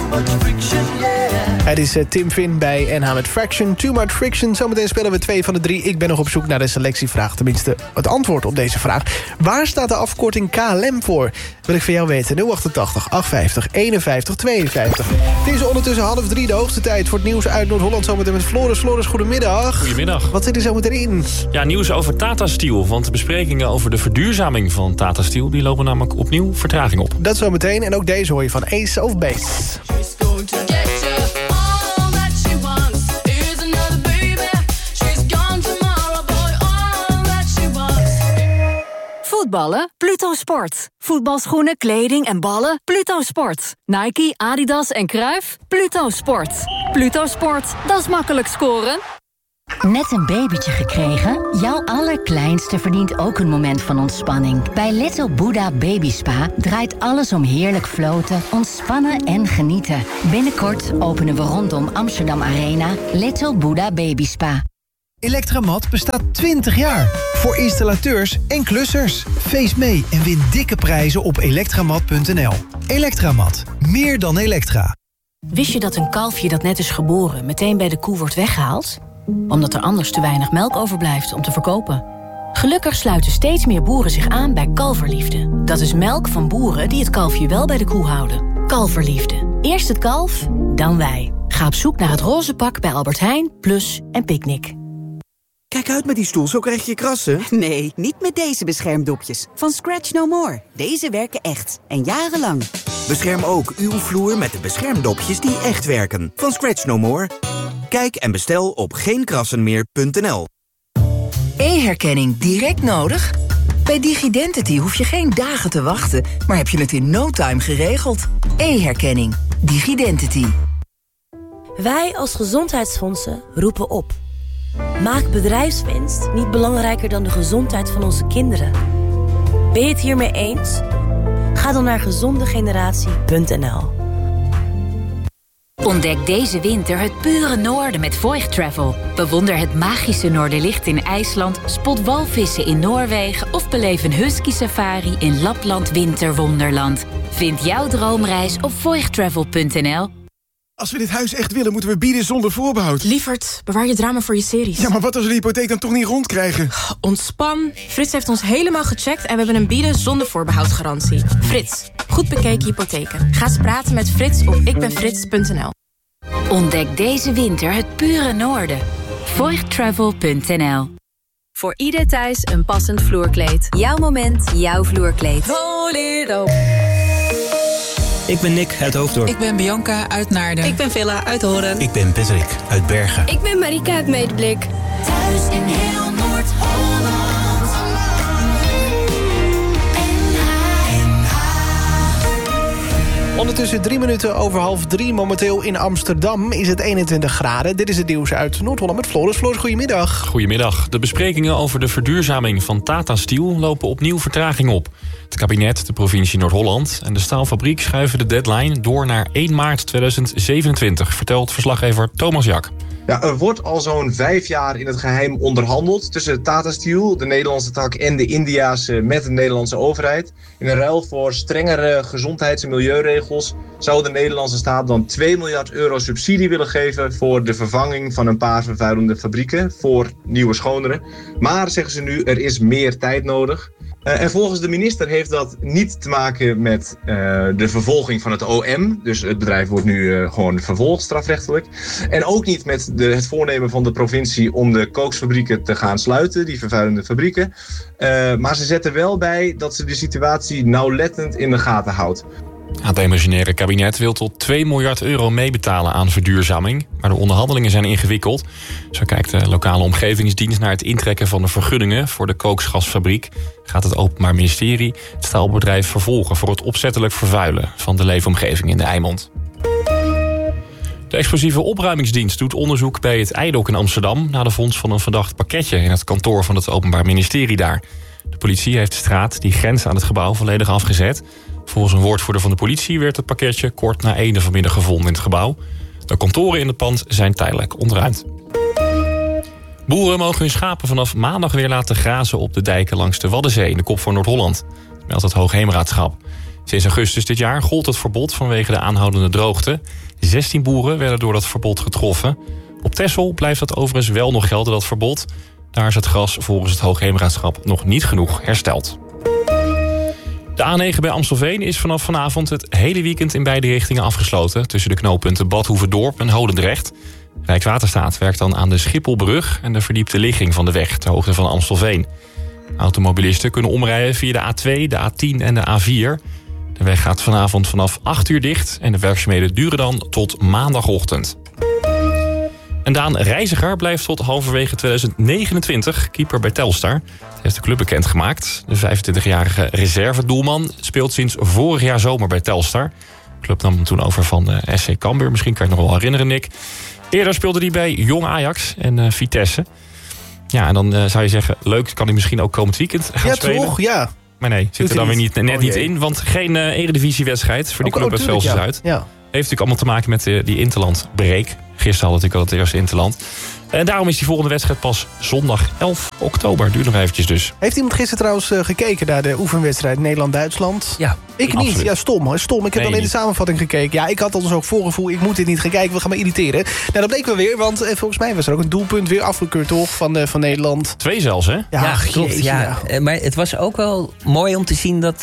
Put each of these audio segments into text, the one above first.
Het is Tim Finn bij NH met Fraction. Too much friction. Zometeen spelen we 2 van de 3. Ik ben nog op zoek naar de selectievraag. Tenminste, het antwoord op deze vraag. Waar staat de afkorting KLM voor? Wil ik van jou weten. 088 850 51 52. Het is ondertussen 2:30 de hoogste tijd voor het nieuws uit Noord-Holland. Zometeen met Floris. Floris, goedemiddag. Goedemiddag. Wat zit er zometeen in? Ja, nieuws over Tata Steel. Want de besprekingen over de verduurzaming van Tata Steel... die lopen namelijk opnieuw vertraging op. Dat zometeen. En ook deze hoor je van Ace of Base. Voetballen? Pluto Sport. Voetbalschoenen, kleding en ballen? Pluto Sport. Nike, Adidas en Cruijff? Pluto Sport. Pluto Sport, dat is makkelijk scoren. Net een babytje gekregen? Jouw allerkleinste verdient ook een moment van ontspanning. Bij Little Buddha Baby Spa draait alles om heerlijk floten, ontspannen en genieten. Binnenkort openen we rondom Amsterdam Arena Little Buddha Baby Spa. Electramat bestaat 20 jaar. Voor installateurs en klussers. Feest mee en win dikke prijzen op elektramat.nl. Elektramat. Meer dan elektra. Wist je dat een kalfje dat net is geboren meteen bij de koe wordt weggehaald? Omdat er anders te weinig melk overblijft om te verkopen. Gelukkig sluiten steeds meer boeren zich aan bij Kalverliefde. Dat is melk van boeren die het kalfje wel bij de koe houden. Kalverliefde. Eerst het kalf, dan wij. Ga op zoek naar het roze pak bij Albert Heijn, Plus en Picnic. Kijk uit met die stoel, zo krijg je krassen. Nee, niet met deze beschermdopjes. Van Scratch No More. Deze werken echt. En jarenlang. Bescherm ook uw vloer met de beschermdopjes die echt werken. Van Scratch No More. Kijk en bestel op geenkrassenmeer.nl. E-herkenning direct nodig? Bij DigiDentity hoef je geen dagen te wachten, maar heb je het in no time geregeld. E-herkenning. DigiDentity. Wij als gezondheidsfondsen roepen op. Maak bedrijfswinst niet belangrijker dan de gezondheid van onze kinderen. Ben je het hiermee eens? Ga dan naar gezondegeneratie.nl. Ontdek deze winter het pure noorden met Voigt Travel. Bewonder het magische Noorderlicht in IJsland, spot walvissen in Noorwegen of beleef een husky safari in Lapland Winterwonderland. Vind jouw droomreis op voigttravel.nl. Als we dit huis echt willen, moeten we bieden zonder voorbehoud. Lievert, bewaar je drama voor je series. Ja, maar wat als we de hypotheek dan toch niet rondkrijgen? Ontspan. Frits heeft ons helemaal gecheckt en we hebben een bieden zonder voorbehoudgarantie. Frits, goed bekeken hypotheken. Ga eens praten met Frits op ikbenfrits.nl. Ontdek deze winter het pure noorden. Voigttravel.nl. Voor ieder thuis een passend vloerkleed. Jouw moment, jouw vloerkleed. Bolero. Ik ben Nick uit Hoofddorp. Ik ben Bianca uit Naarden. Ik ben Villa uit Horen. Ik ben Patrick uit Bergen. Ik ben Marika uit Medeblik. Thuis in heel Noord-Holland. Ondertussen 3 minuten over 2:30. Momenteel in Amsterdam is het 21 graden. Dit is het nieuws uit Noord-Holland met Floris. Floris, goedemiddag. Goedemiddag. De besprekingen over de verduurzaming van Tata Steel lopen opnieuw vertraging op. Het kabinet, de provincie Noord-Holland en de staalfabriek schuiven de deadline door naar 1 maart 2027, vertelt verslaggever Thomas Jak. Ja, er wordt al zo'n 5 jaar in het geheim onderhandeld tussen Tata Steel, de Nederlandse tak, en de Indiase met de Nederlandse overheid. In een ruil voor strengere gezondheids- en milieuregels zou de Nederlandse staat dan 2 miljard euro subsidie willen geven voor de vervanging van een paar vervuilende fabrieken voor nieuwe, schonere. Maar, zeggen ze nu, er is meer tijd nodig. En volgens de minister heeft dat niet te maken met de vervolging van het OM. Dus het bedrijf wordt nu gewoon vervolgd strafrechtelijk. En ook niet met het voornemen van de provincie om de kooksfabrieken te gaan sluiten, die vervuilende fabrieken. Maar ze zetten wel bij dat ze de situatie nauwlettend in de gaten houdt. Het demissionaire kabinet wil tot 2 miljard euro meebetalen aan verduurzaming. Maar de onderhandelingen zijn ingewikkeld. Zo kijkt de lokale omgevingsdienst naar het intrekken van de vergunningen voor de kooksgasfabriek. Gaat het Openbaar Ministerie het staalbedrijf vervolgen voor het opzettelijk vervuilen van de leefomgeving in de Eimond. De explosieve opruimingsdienst doet onderzoek bij het IJdok in Amsterdam na de vondst van een verdacht pakketje in het kantoor van het Openbaar Ministerie daar. De politie heeft de straat die grenst aan het gebouw volledig afgezet. Volgens een woordvoerder van de politie werd het pakketje kort na 1 vanmiddag gevonden in het gebouw. De kantoren in het pand zijn tijdelijk ontruimd. Boeren mogen hun schapen vanaf maandag weer laten grazen op de dijken langs de Waddenzee in de kop van Noord-Holland, meldt het Hoogheemraadschap. Sinds augustus dit jaar gold het verbod vanwege de aanhoudende droogte. 16 boeren werden door dat verbod getroffen. Op Texel blijft dat overigens wel nog gelden, dat verbod. Daar is het gras volgens het Hoogheemraadschap nog niet genoeg hersteld. De A9 bij Amstelveen is vanaf vanavond het hele weekend in beide richtingen afgesloten, tussen de knooppunten Bad Hoeverdorp en Holendrecht. Rijkswaterstaat werkt dan aan de Schipholbrug en de verdiepte ligging van de weg ter hoogte van Amstelveen. Automobilisten kunnen omrijden via de A2, de A10 en de A4. De weg gaat vanavond vanaf 8 uur dicht en de werkzaamheden duren dan tot maandagochtend. En Daan Reiziger blijft tot halverwege 2029 keeper bij Telstar. Dat heeft de club bekendgemaakt. De 25-jarige reservedoelman speelt sinds vorig jaar zomer bij Telstar. De club nam hem toen over van de SC Cambuur. Misschien kan je het nog wel herinneren, Nick. Eerder speelde hij bij Jong Ajax en Vitesse. Ja, en dan zou je zeggen, leuk, kan hij misschien ook komend weekend gaan spelen. Ja, toch? Ja. Maar nee, zit er dan weer net niet in. Want geen eredivisiewedstrijd voor die club uit Velsen-Zuid. Ja. Heeft natuurlijk allemaal te maken met die Interland-break. Gisteren had ik al het eerste Interland. En daarom is die volgende wedstrijd pas zondag 11 oktober. Duurt nog eventjes dus. Heeft iemand gisteren trouwens gekeken naar de oefenwedstrijd Nederland-Duitsland? Ja. Ik niet. Absoluut. Ja, stom. Stom. Ik heb alleen de samenvatting gekeken. Ja, ik had al dus ook voorgevoel. Ik moet dit niet gaan kijken. We gaan me irriteren. Nou, dat bleek wel weer. Want volgens mij was er ook een doelpunt weer afgekeurd, toch? Van Nederland. 2 zelfs, hè? Ja, klopt. Jeetje, ja. Maar het was ook wel mooi om te zien dat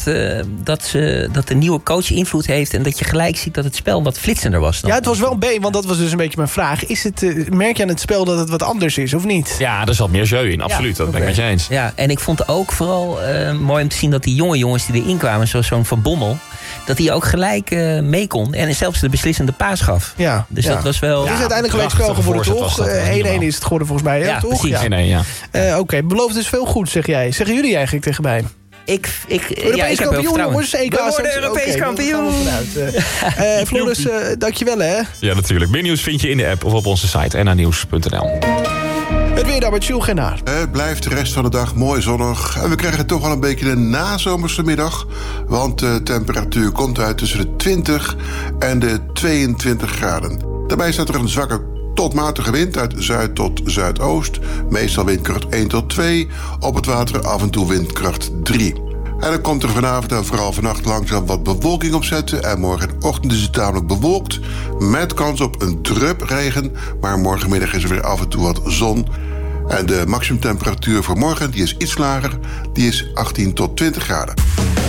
de nieuwe coach invloed heeft. En dat je gelijk ziet dat het spel wat flitsender was. Ja, het was wel een want dat was dus een beetje mijn vraag. Merk je aan het spel dat het wat anders is, of niet? Ja, er zat meer jeu in. Absoluut. Dat ben ik met je eens. Ja, en ik vond het ook vooral mooi om te zien dat die jonge jongens die erin kwamen, zoals zo'n Van Bommel, dat hij ook gelijk mee kon en zelfs de beslissende paas gaf. Ja, dus dat was wel. Het is uiteindelijk gelijk spel geworden, toch? 1-1 is het geworden volgens mij, ja, toch? Precies. Ja. Oké, belooft dus veel goed, zeg jij. Zeggen jullie eigenlijk tegen mij? Europees kampioen, jongens. We worden Europees kampioen. Floris, dankjewel, hè? Ja, natuurlijk. Meer nieuws vind je in de app of op onze site nanieuws.nl. Het weer dan met Jules Genaar. Het blijft de rest van de dag mooi zonnig. En we krijgen toch wel een beetje een nazomerse middag. Want de temperatuur komt uit tussen de 20 en de 22 graden. Daarbij staat er een zwakke tot matige wind uit zuid tot zuidoost. Meestal windkracht 1 tot 2. Op het water af en toe windkracht 3. En dan komt er vanavond en vooral vannacht langzaam wat bewolking opzetten. En morgenochtend is het tamelijk bewolkt. Met kans op een drupregen. Maar morgenmiddag is er weer af en toe wat zon. En de maximumtemperatuur voor morgen die is iets lager. Die is 18 tot 20 graden.